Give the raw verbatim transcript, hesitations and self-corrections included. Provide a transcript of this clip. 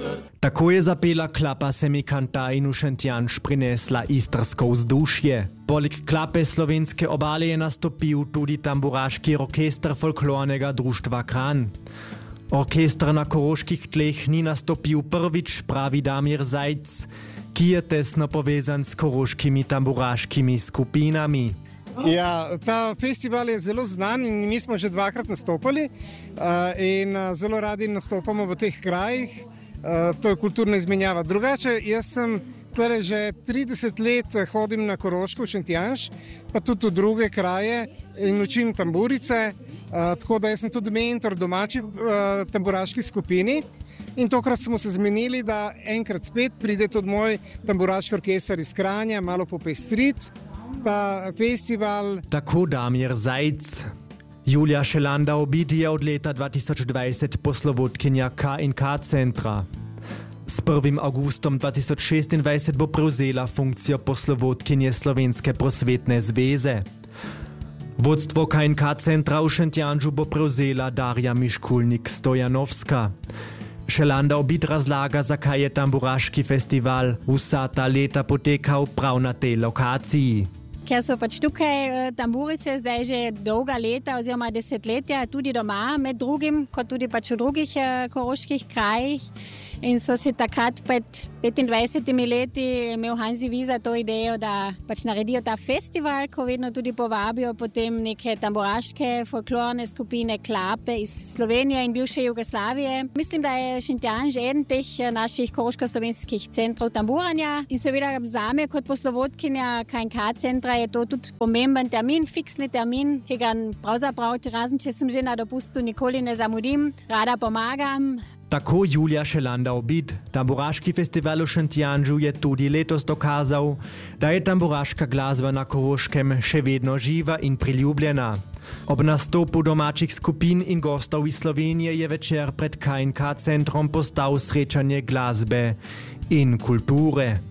Tako je zapela klapa Semikanta in v Šentjanž prinesla istrsko vzdušje. Poleg klape slovenske obale je nastopil tudi tamburaški orkester folklornega društva Kranj. Orkester na koroških tleh ni nastopil prvič, pravi Damir Zajc, ki je tesno povezan s koroškimi tamburaškimi skupinami. Ja, ta festival je zelo znan in mi smo že dvakrat nastopali uh, in uh, zelo radi nastopamo v teh krajih. Uh, to je kulturna izmenjava. Drugače, jaz sem tle že trideset let hodim na Koroško, v Šentjanž, pa tudi v druge kraje in učim tamburice. Uh, tako da jaz sem tudi mentor domačih uh, tamburaških skupini. In tokrat smo se zmenili, da enkrat spet pride tudi moj tamburaški orkester iz Kranja, malo popestrit ta festival. Tako Damir Zajc. Julija Šelanda Obid je od leta dva tisoč dvajset poslovodkinja K in K centra. S prvim avgustom dva tisoč šestindvajset bo prevzela funkcijo poslovodkinje Slovenske prosvetne zveze. Vodstvo K in K centra v Šentjanžu bo prevzela Darja Miškulnik-Stojanovska. Šelanda Obid razlaga, zakaj je tamburaški festival vsa ta leta potekal prav na tej lokaciji. Ker so pač tukaj tamburice zdaj že dolga leta oziroma desetletja tudi doma, med drugim, kot tudi pač v drugih koroških krajih. In so si takrat pred petindvajsetimi leti imel Hanzi Viza to idejo, da pač naredijo ta festival, ko vedno tudi povabijo potem neke tamburaške folklorne skupine, klape iz Slovenije in bivše Jugoslavije. Mislim, da je Šentjanž eden teh naših koroško-slovenskih centrov tamburanja in seveda zame kot poslovodkinja K in K centra je to tudi pomemben termin, fiksni termin, ki ga pravzaprav, razen če sem že na dopustu, nikoli ne zamudim, rada pomagam. Tako Julija Šelanda Obid. Tamburaški festival v Šentjanžu je tudi letos dokazal, da je tamburaška glasba na Koroškem še vedno živa in priljubljena. Ob nastopu domačih skupin in gostov iz Slovenije je večer pred K in K centrom postal srečanje glasbe in kulture.